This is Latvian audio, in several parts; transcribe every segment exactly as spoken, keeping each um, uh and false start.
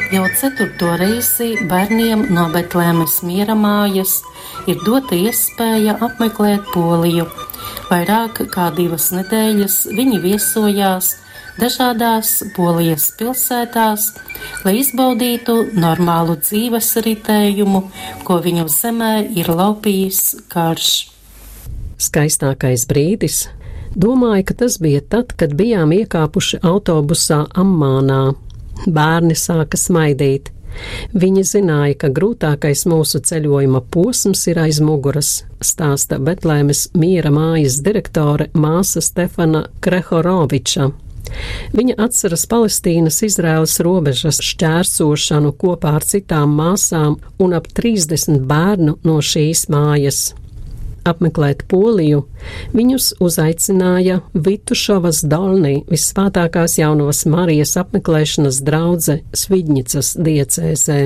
Jau ceturto reizi bērniem no Betlēmes miera mājas ir dota iespēja apmeklēt Poliju. Vairāk kā divas nedēļas viņi viesojās dažādās Polijas pilsētās, lai izbaudītu normālu dzīves ritējumu, ko viņu zemē ir laupījis karš. Skaistākais brīdis? Domāju, ka tas bija tad, kad bijām iekāpuši autobusā Ammānā. Bērni sāka smaidīt. Viņi zināja, ka grūtākais mūsu ceļojuma posms ir aiz muguras, stāsta Betlēmes miera mājas direktore māsa Stefana Krehoroviča. Viņa atceras Palestīnas Izraēlas robežas šķērsošanu kopā ar citām māsām un ap trīsdesmit bērnu no šīs mājas. Apmeklēt Poliju viņus uzaicināja Vitušovas Dolnī, Visvētākās Jaunavas Marijas apmeklēšanas draudze Svidņicas diecēzē.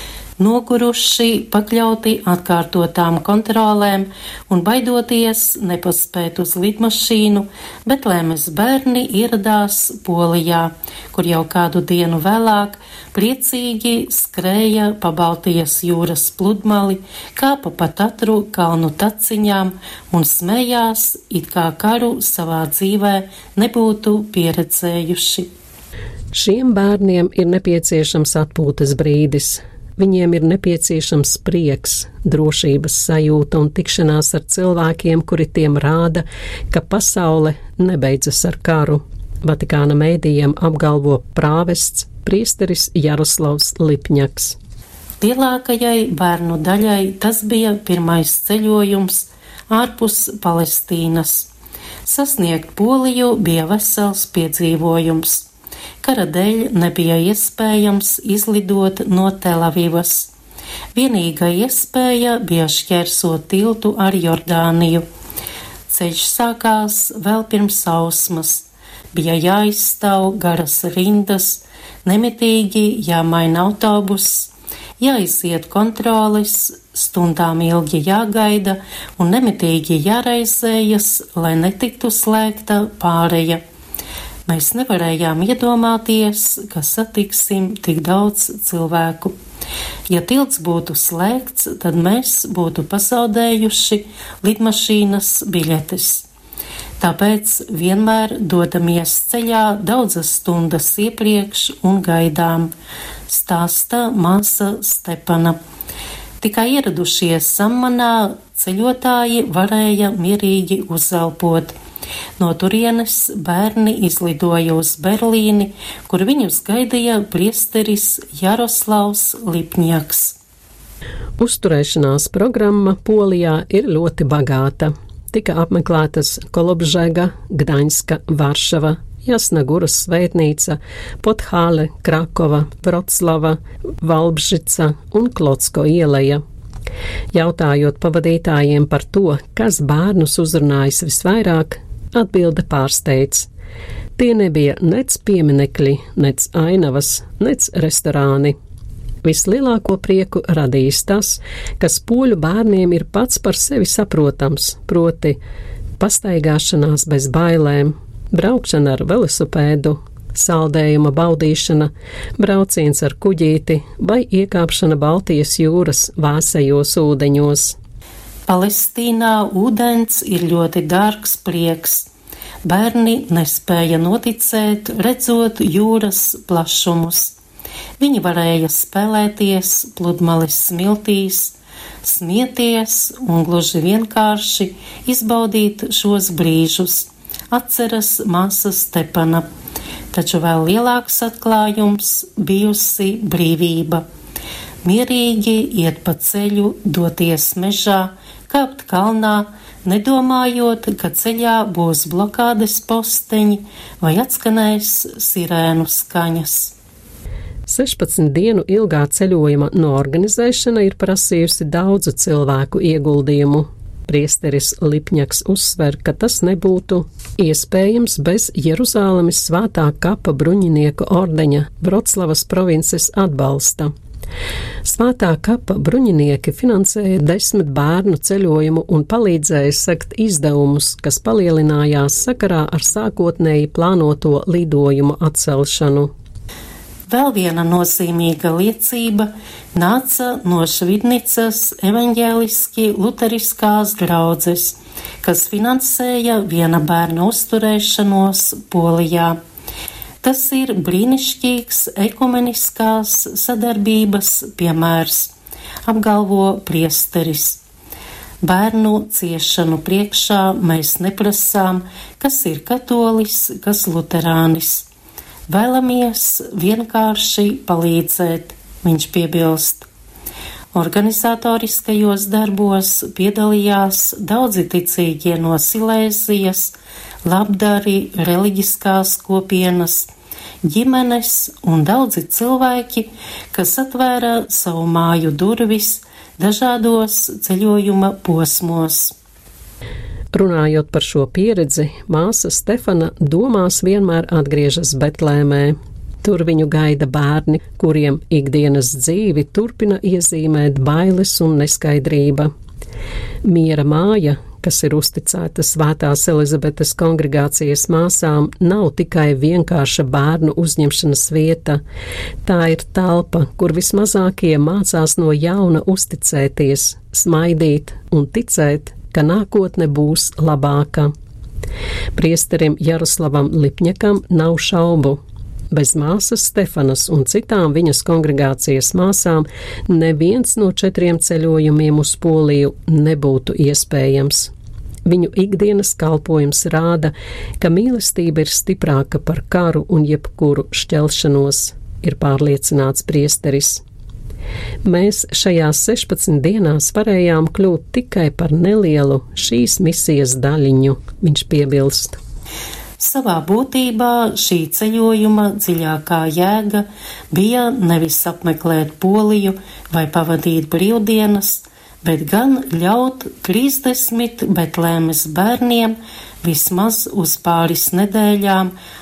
Noguruši, pakļauti atkārtotām kontrolēm un baidoties nepaspēt uz lidmašīnu, Betlēmes bērni ieradās Polijā, kur jau kādu dienu vēlāk priecīgi skrēja pa Baltijas jūras pludmali, kāpa pa Tatru kalnu taciņām un smējās, it kā karu savā dzīvē nebūtu pieredzējuši. Šiem bērniem ir nepieciešams atpūtas brīdis. Viņiem ir nepieciešams prieks, drošības sajūta un tikšanās ar cilvēkiem, kuri tiem rāda, ka pasaule nebeidzas ar karu. Vatikāna mēdījiem apgalvo prāvests priesteris Jaroslavs Lipņaks. Lielākajai bērnu daļai tas bija pirmais ceļojums ārpus Palestīnas. Sasniegt Poliju bija vesels piedzīvojums. Kara dēļ nebija iespējams izlidot no Telavivas. Vienīgā iespēja bija šķērsot tiltu ar Jordāniju. Ceļš sākās vēl pirms sausmas. Bija jāizstāv garas rindas, nemitīgi jāmaina autobuss, jāiziet kontroles, stundām ilgi jāgaida un nemitīgi jāraizējas, lai netiktu slēgta pāreja. Mēs nevarējām iedomāties, ka satiksim tik daudz cilvēku. Ja tilts būtu slēgts, tad mēs būtu pazaudējuši lidmašīnas biļetes. Tāpēc vienmēr dodamies ceļā daudzas stundas iepriekš un gaidām, stāsta māsa Stepana. Tikai ieradušies Ammanā, ceļotāji varēja mierīgi uzelpot. No turienes bērni izlidoja uz Berlīni, kur viņus gaidīja priesteris Jaroslavs Lipņaks. Uzturēšanās programma Polijā ir ļoti bagāta. Tika apmeklētas Kolobžega, Gdaņska, Varšava, Jasnaguras svētnīca, Pothāle, Krakova, Vroclava, Valbžica un Klocko ieleja. Jautājot pavadītājiem par to, kas bērnus uzrunājis visvairāk, atbilde pārsteidz. Tie nebija nec pieminekļi, nec ainavas, nec restorāni. Vislielāko prieku radījis tas, kas poļu bērniem ir pats par sevi saprotams, proti pastaigāšanās bez bailēm, braukšana ar velosipēdu, saldējuma baudīšana, brauciens ar kuģīti vai iekāpšana Baltijas jūras vēsajos ūdeņos. Palestīnā ūdens ir ļoti dārgs prieks. Bērni nespēja noticēt, redzot jūras plašumus. Viņi varēja spēlēties pludmales smiltīs, smieties un gluži vienkārši izbaudīt šos brīžus, atceras māsa Stepana. Taču vēl lielāks atklājums bijusi brīvība. Mierīgi iet pa ceļu, doties mežā, kāpt kalnā, nedomājot, ka ceļā būs blokādes posteņi vai atskanēs sirēnu skaņas. sešpadsmit dienu ilgā ceļojuma noorganizēšana ir prasījusi daudzu cilvēku ieguldījumu. Priesteris Lipņaks uzsver, ka tas nebūtu iespējams bez Jeruzālemes svētā kapa bruņinieku ordeņa Vroclavas provinces atbalsta. Svētā kapa bruņinieki finansēja desmit bērnu ceļojumu un palīdzēja sekt izdevumus, kas palielinājās sakarā ar sākotnēji plānoto lidojumu atcelšanu. Vēl viena nozīmīga liecība nāca no Švidnicas evaņģēliski luteriskās draudzes, kas finansēja viena bērna uzturēšanos Polijā. Tas ir brīnišķīgs ekumeniskās sadarbības piemērs, apgalvo priesteris. Bērnu ciešanu priekšā mēs neprasām, kas ir katolis, kas luterānis. Vēlamies vienkārši palīdzēt, viņš piebilst. Organizatoriskajos darbos piedalījās daudzi ticīgie no Silēzijas, labdari, reliģiskās kopienas, ģimenes un daudzi cilvēki, kas atvēra savu māju durvis dažādos ceļojuma posmos. Runājot par šo pieredzi, māsa Stefana domās vienmēr atgriežas Betlēmē. Tur viņu gaida bērni, kuriem ikdienas dzīvi turpina iezīmēt bailes un neskaidrība. Miera māja, kas ir uzticēta Svētās Elizabetes kongregācijas māsām, nav tikai vienkārša bērnu uzņemšanas vieta. Tā ir telpa, kur vismazākie mācās no jauna uzticēties, smaidīt un ticēt, ka nākotne būs labāka. Priesterim Jaroslavam Lipņakam nav šaubu. Bez māsas Stefanas un citām viņas kongregācijas māsām neviens no četriem ceļojumiem uz Poliju nebūtu iespējams. Viņu ikdienas kalpojums rāda, ka mīlestība ir stiprāka par karu un jebkuru šķelšanos, ir pārliecināts priesteris. Mēs šajās sešpadsmit dienās varējām kļūt tikai par nelielu šīs misijas daļiņu, viņš piebilst. Savā būtībā šī ceļojuma dziļākā jēga bija nevis apmeklēt Poliju vai pavadīt brīvdienas, bet gan ļaut trīsdesmit Betlēmes bērniem vismaz uz pāris nedēļām